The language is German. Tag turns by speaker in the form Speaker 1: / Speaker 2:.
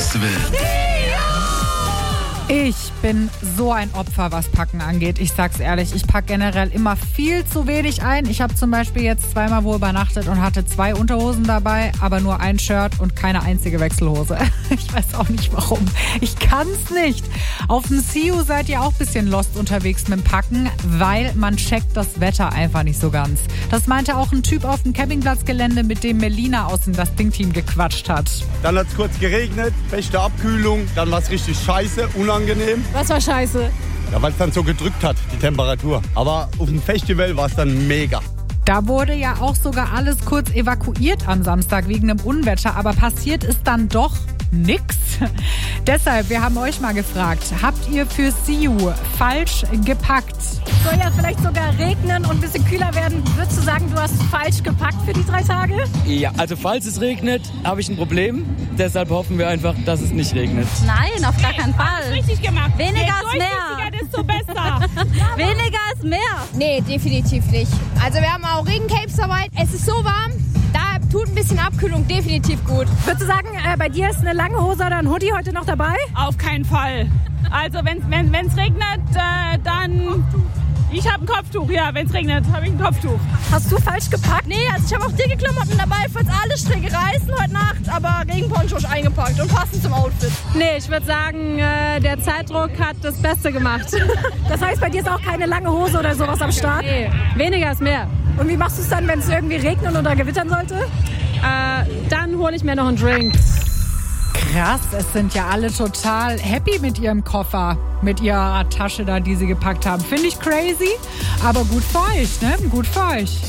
Speaker 1: Festival.
Speaker 2: Ich bin so ein Opfer, was Packen angeht. Ich sag's ehrlich, ich packe generell immer viel zu wenig ein. Ich habe zum Beispiel jetzt zweimal wo übernachtet und hatte 2 Unterhosen dabei, aber nur ein Shirt und keine einzige Wechselhose. Ich weiß auch nicht warum. Ich kann's nicht. Auf dem See-You seid ihr auch ein bisschen lost unterwegs mit dem Packen, weil man checkt das Wetter einfach nicht so ganz. Das meinte auch ein Typ auf dem Campingplatzgelände, mit dem Melina aus dem Das Ding-Team gequatscht hat.
Speaker 3: Dann hat es kurz geregnet, beste Abkühlung, dann war es richtig scheiße, unangenehm.
Speaker 4: Was war scheiße?
Speaker 3: Ja, weil es dann so gedrückt hat, die Temperatur. Aber auf dem Festival war es dann mega.
Speaker 2: Da wurde ja auch sogar alles kurz evakuiert am Samstag wegen einem Unwetter, aber passiert ist dann doch nix. Deshalb, wir haben euch mal gefragt, habt ihr für See-You falsch gepackt?
Speaker 4: Soll ja vielleicht sogar regnen und ein bisschen kühler werden. Würdest du sagen, du hast falsch gepackt für die 3 Tage?
Speaker 5: Ja, also falls es regnet, habe ich ein Problem. Deshalb hoffen wir einfach, dass es nicht regnet.
Speaker 6: Nein, auf gar keinen Fall.
Speaker 4: Richtig gemacht.
Speaker 6: Weniger ist mehr.
Speaker 4: Desto besser.
Speaker 6: Weniger ist mehr.
Speaker 7: Nee, definitiv nicht. Also wir haben auch Regencapes dabei. Es ist so warm, da tut ein bisschen Abkühlung definitiv gut.
Speaker 4: Würdest du sagen, bei dir ist eine lange Hose oder ein Hoodie heute noch dabei?
Speaker 8: Auf keinen Fall. Also wenn es regnet, dann... Ich habe ein Kopftuch, ja, wenn es regnet, habe ich ein Kopftuch.
Speaker 4: Hast du falsch gepackt?
Speaker 7: Nee, also ich habe auch dicke Klamotten dabei, falls alle Stricke reißen heute Nacht, aber Regenponchos eingepackt und passend zum Outfit.
Speaker 4: Nee, ich würde sagen, der Zeitdruck hat das Beste gemacht. Das heißt, bei dir ist auch keine lange Hose oder sowas am Start?
Speaker 6: Nee, weniger ist mehr.
Speaker 4: Und wie machst du es dann, wenn es irgendwie regnen oder gewittern sollte?
Speaker 6: Dann hole ich mir noch einen Drink.
Speaker 2: Krass, es sind ja alle total happy mit ihrem Koffer, mit ihrer Tasche da, die sie gepackt haben. Finde ich crazy, aber gut für euch, ne? Gut für euch.